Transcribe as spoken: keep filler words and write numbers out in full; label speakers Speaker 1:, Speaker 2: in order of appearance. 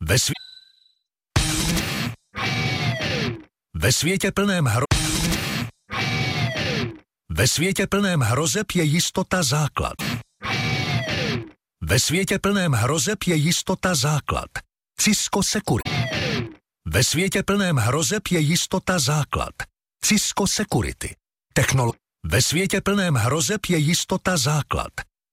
Speaker 1: Ve, svě... Ve světě plném hro... Ve světě plném hrozeb je jistota základ. Ve světě plném hrozeb je jistota základ. Cisco Security. Ve světě plném hrozeb je jistota základ. Cisco Security. Technolo... Ve světě plném hrozeb je jistota základ.